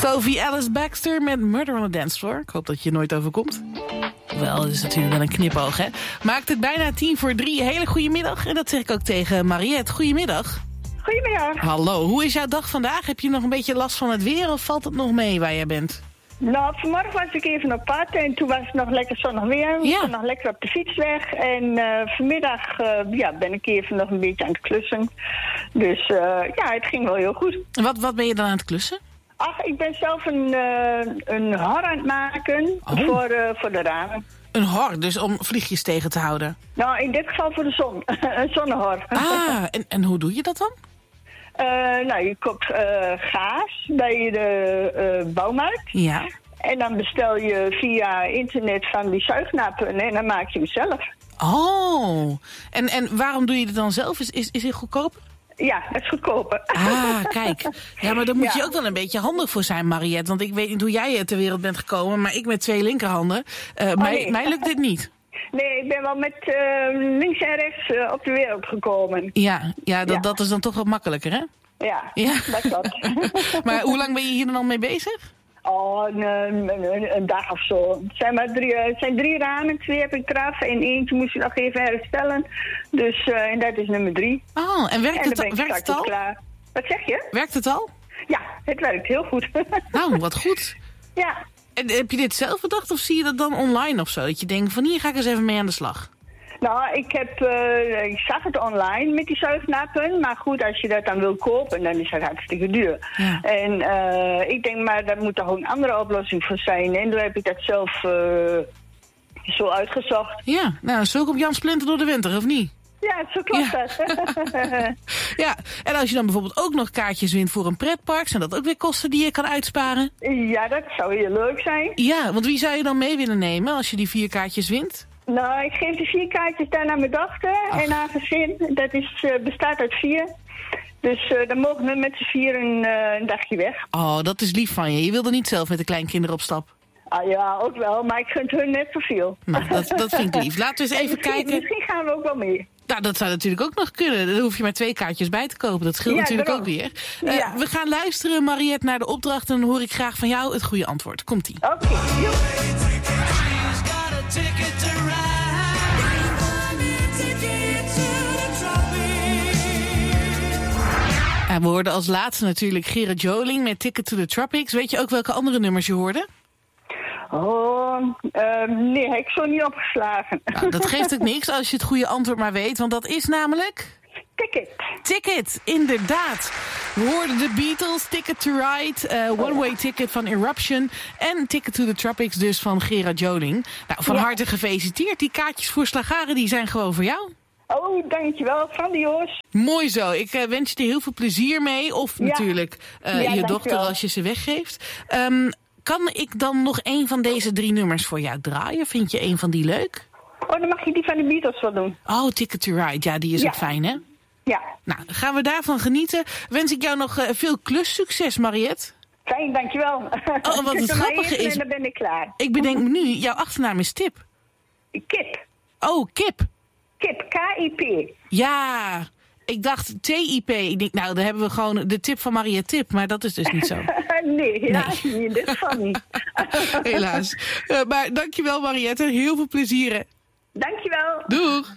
Sophie Alice Baxter met Murder on the Dance Floor. Ik hoop dat je nooit overkomt. Wel, dat is natuurlijk wel een knipoog, hè. Maakt het bijna 2:50. Hele goede middag. En dat zeg ik ook tegen Mariette. Goedemiddag. Goedemiddag. Hallo, hoe is jouw dag vandaag? Heb je nog een beetje last van het weer of valt het nog mee waar jij bent? Nou, vanmorgen was ik even op pad en toen was het nog lekker zonnig weer. We waren nog lekker op de fiets weg. En vanmiddag ben ik even nog een beetje aan het klussen. Dus het ging wel heel goed. Wat ben je dan aan het klussen? Ach, ik ben zelf een hor aan het maken voor de ramen. Een hor, dus om vliegjes tegen te houden? Nou, in dit geval voor de zon. Een zonnehor. Ah, en hoe doe je dat dan? Je koopt gaas bij de bouwmarkt. Ja. En dan bestel je via internet van die zuignappen en dan maak je hem zelf. Oh, en waarom doe je het dan zelf? Is het goedkoop? Ja, het is goedkoper. Ah, kijk. Ja, maar daar moet je ook wel een beetje handig voor zijn, Mariette. Want ik weet niet hoe jij ter wereld bent gekomen, maar ik met 2 linkerhanden. Mij lukt dit niet. Nee, ik ben wel met links en rechts op de wereld gekomen. Ja, dat is dan toch wat makkelijker, hè? Ja. Dat klopt. Maar hoe lang ben je hier dan al mee bezig? Oh, een dag of zo. Het zijn 3 ramen, 2 heb ik eraf en eentje moest je nog even herstellen. Dus en dat is nummer 3. Oh, en werkt het al? Klaar. Wat zeg je? Werkt het al? Ja, het werkt heel goed. Nou, wat goed. Ja. En heb je dit zelf bedacht of zie je dat dan online of zo? Dat je denkt van hier ga ik eens even mee aan de slag. Nou, ik zag het online met die zuignappen. Maar goed, als je dat dan wil kopen, dan is dat hartstikke duur. Ja. En ik denk, maar daar moet toch ook een andere oplossing voor zijn. En toen heb ik dat zelf zo uitgezocht. Ja, nou, zo komt Jan Splinter door de winter, of niet? Ja, zo klopt dat. Ja, en als je dan bijvoorbeeld ook nog kaartjes wint voor een pretpark, zijn dat ook weer kosten die je kan uitsparen? Ja, dat zou heel leuk zijn. Ja, want wie zou je dan mee willen nemen als je die 4 kaartjes wint? Nou, ik geef die 4 kaartjes daar naar mijn dochter en haar gezin. Dat bestaat uit 4. Dus dan mogen we met z'n 4 een dagje weg. Oh, dat is lief van je. Je wilde niet zelf met de kleinkinderen op stap? Ah ja, ook wel, maar ik gun hun net zoveel. Nou, dat vind ik lief. Laten we eens even kijken. Misschien gaan we ook wel mee. Nou, dat zou natuurlijk ook nog kunnen. Dan hoef je maar 2 kaartjes bij te kopen. Dat scheelt natuurlijk ook weer. We gaan luisteren, Mariette, naar de opdracht. En dan hoor ik graag van jou het goede antwoord. Komt-ie. Oké. Ja, we hoorden als laatste natuurlijk Gerard Joling met Ticket to the Tropics. Weet je ook welke andere nummers je hoorde? Nee, heb ik zo niet opgeslagen. Nou, dat geeft ook niks als je het goede antwoord maar weet, want dat is namelijk... Ticket, inderdaad. We hoorden de Beatles, Ticket to Ride, One Way Ticket van Eruption en Ticket to the Tropics dus van Gerard Joling. Nou, van harte gefeliciteerd. Die kaartjes voor Slagharen, die zijn gewoon voor jou. Oh, dankjewel. Grandioos. Mooi zo. Ik wens je er heel veel plezier mee. Of natuurlijk je dochter als je ze weggeeft. Kan ik dan nog 1 van deze 3 nummers voor jou draaien? Vind je 1 van die leuk? Oh, dan mag je die van de Beatles wel doen. Oh, Ticket to Ride. Ja, die is ook fijn, hè? Ja. Nou, gaan we daarvan genieten. Wens ik jou nog veel klussucces, Mariette. Fijn, dankjewel. Oh, wat het grappige is... En dan ben ik klaar. Ik bedenk me nu, jouw achternaam is Tip. Kip. Oh, Kip. Kip, K-I-P. Ja, ik dacht T-I-P. Ik denk, nou, dan hebben we gewoon de tip van Mariette Tip. Maar dat is dus niet zo. Nee, helaas niet. In dit geval niet. Helaas. Maar dankjewel, Mariette. Heel veel plezier. Dankjewel. Doeg.